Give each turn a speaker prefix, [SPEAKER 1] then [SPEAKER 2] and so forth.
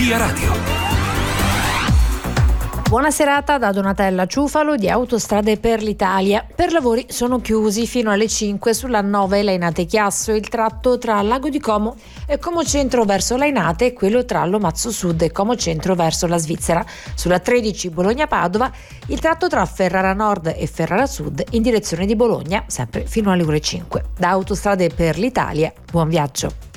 [SPEAKER 1] Via Radio.
[SPEAKER 2] Buona serata da Donatella Ciufalo di Autostrade per l'Italia. Per lavori sono chiusi fino alle 5 sulla 9 Lainate Chiasso, il tratto tra Lago di Como e Como Centro verso Lainate e quello tra Lomazzo Sud e Como Centro verso la Svizzera. Sulla 13 Bologna-Padova, il tratto tra Ferrara Nord e Ferrara Sud in direzione di Bologna, sempre fino alle ore 5. Da Autostrade per l'Italia, buon viaggio.